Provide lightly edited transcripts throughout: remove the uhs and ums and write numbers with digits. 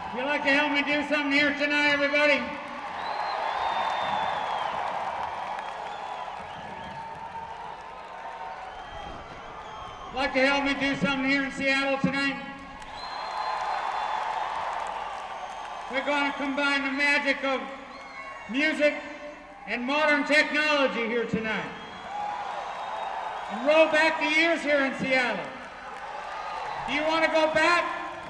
You like to help me do something here tonight, everybody? Like to help me do something here in Seattle tonight? We're going to combine the magic of music and modern technology here tonight. And roll back the years here in Seattle. Do you want to go back?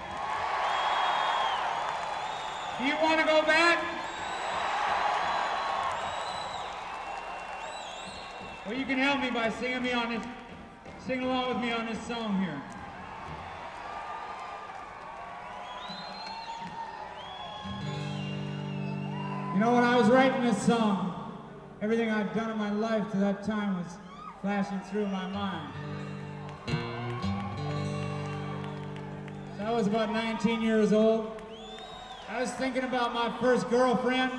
Do you want to go back? Well, you can help me by singing sing along with me on this song here. You know, when I was writing this song, everything I'd done in my life to that time was flashing through my mind. So I was about 19 years old. I was thinking about my first girlfriend,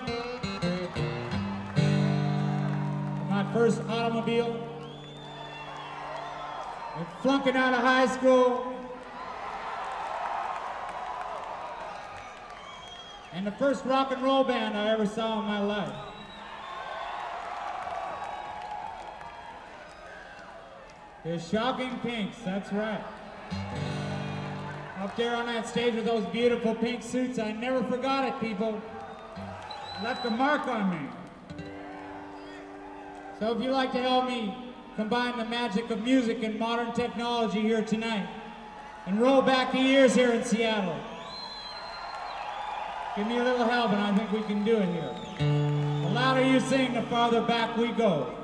my first automobile, and flunking out of high school, and the first rock and roll band I ever saw in my life. The Shocking Pinks, that's right. Up there on that stage with those beautiful pink suits, I never forgot it, people. Left a mark on me. So if you'd like to help me combine the magic of music and modern technology here tonight, and roll back the years here in Seattle, give me a little help and I think we can do it here. The louder you sing, the farther back we go.